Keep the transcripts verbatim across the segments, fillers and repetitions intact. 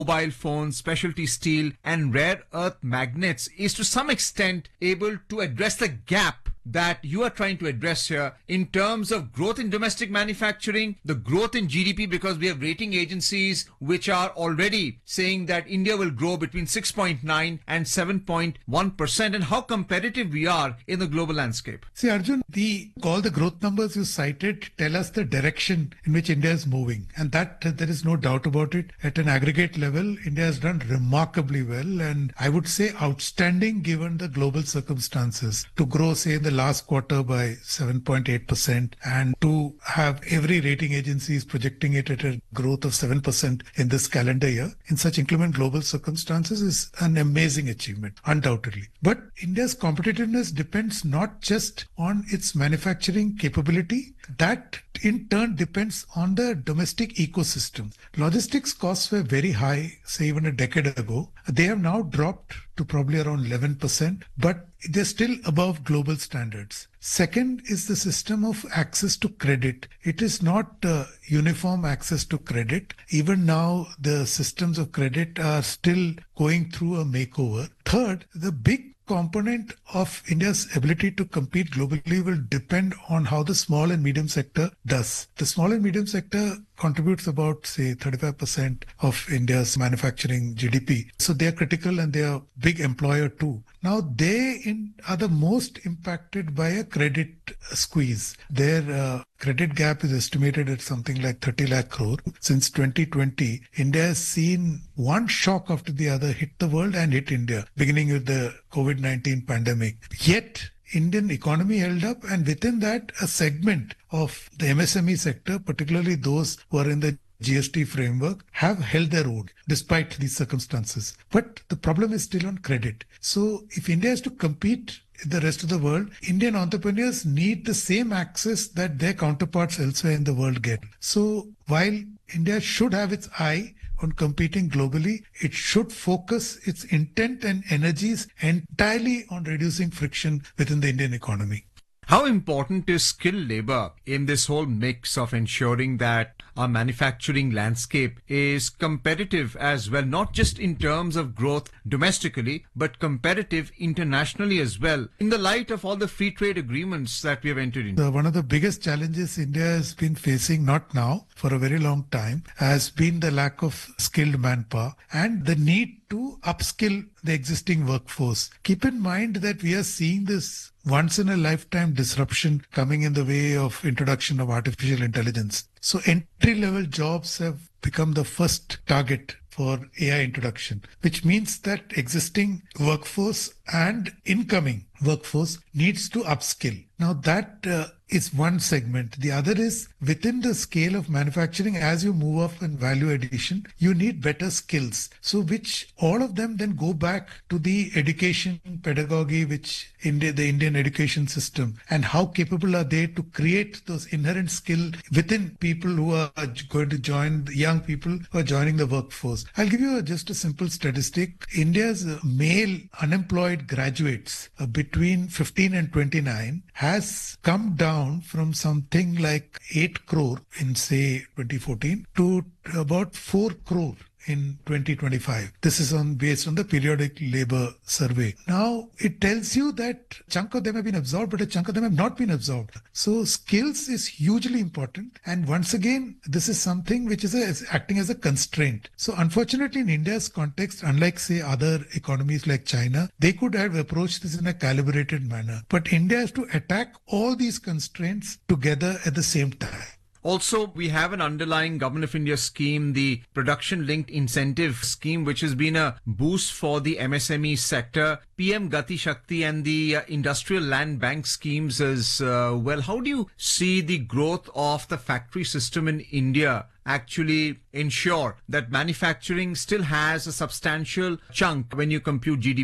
mobile phones, specialty steel, and rare earth magnets is to some extent able to address the gap that you are trying to address here in terms of growth in domestic manufacturing, the growth in G D P, because we have rating agencies which are already saying that India will grow between six point nine and seven point one percent, and how competitive we are in the global landscape. See, Arjun, the all the growth numbers you cited tell us the direction in which India is moving, and that uh, there is no doubt about it. At an aggregate level, India has done remarkably well, and I would say outstanding given the global circumstances. To grow, say, in the last quarter by seven point eight percent, and to have every rating agency is projecting it at a growth of seven percent in this calendar year in such inclement global circumstances is an amazing achievement, undoubtedly. But India's competitiveness depends not just on its manufacturing capability, that in turn depends on the domestic ecosystem. Logistics costs were very high, say even a decade ago. They have now dropped to probably around eleven percent, but they're still above global standards. Second is the system of access to credit. It is not uh, uniform access to credit. Even now, the systems of credit are still going through a makeover. Third, the big component of India's ability to compete globally will depend on how the small and medium sector does. The small and medium sector contributes about, say, thirty-five percent of India's manufacturing G D P. So they are critical and they are big employer too. Now they in, are the most impacted by a credit squeeze. Their uh, credit gap is estimated at something like thirty lakh crore. Since twenty twenty, India has seen one shock after the other hit the world and hit India, beginning with the COVID nineteen pandemic. Yet, Indian economy held up, and within that, a segment of the M S M E sector, particularly those who are in the G S T framework, have held their own despite these circumstances. But the problem is still on credit. So if India has to compete in the rest of the world, Indian entrepreneurs need the same access that their counterparts elsewhere in the world get. So while India should have its eye on competing globally, it should focus its intent and energies entirely on reducing friction within the Indian economy. How important is skilled labor in this whole mix of ensuring that our manufacturing landscape is competitive as well, not just in terms of growth domestically, but competitive internationally as well, in the light of all the free trade agreements that we have entered into? Uh, one of the biggest challenges India has been facing, not now, for a very long time, has been the lack of skilled manpower and the need to upskill the existing workforce. Keep in mind that we are seeing this once in a lifetime disruption coming in the way of introduction of artificial intelligence. So entry level jobs have become the first target for A I introduction, which means that existing workforce and incoming workforce needs to upskill. Now that uh, is one segment. The other is within the scale of manufacturing, as you move up in value addition, you need better skills. So which all of them then go back to the education pedagogy, which India, the Indian education system, and how capable are they to create those inherent skill within people who are going to join, the young people who are joining the workforce. I'll give you a, just a simple statistic. India's male unemployed graduates uh, between fifteen and twenty-nine has come down from something like eight crore in, say, twenty fourteen to about four crore in twenty twenty-five. This is on based on the periodic labor survey. Now, it tells you that a chunk of them have been absorbed, but a chunk of them have not been absorbed. So skills is hugely important. And once again, this is something which is, a, is acting as a constraint. So unfortunately, in India's context, unlike, say, other economies like China, they could have approached this in a calibrated manner. But India has to attack all these constraints together at the same time. Also, we have an underlying Government of India scheme, the Production Linked Incentive Scheme, which has been a boost for the M S M E sector, P M Gati Shakti and the uh, Industrial Land Bank schemes as uh, well. How do you see the growth of the factory system in India actually ensure that manufacturing still has a substantial chunk when you compute G D P?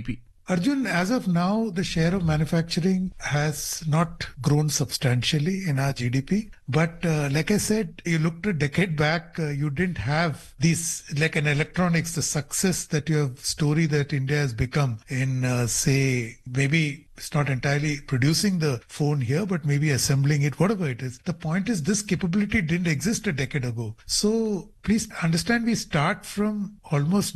Arjun, as of now, the share of manufacturing has not grown substantially in our G D P. But uh, like I said, you looked a decade back, uh, you didn't have these, like in electronics, the success that you have, story that India has become in, uh, say, maybe it's not entirely producing the phone here, but maybe assembling it, whatever it is. The point is this capability didn't exist a decade ago. So please understand, we start from almost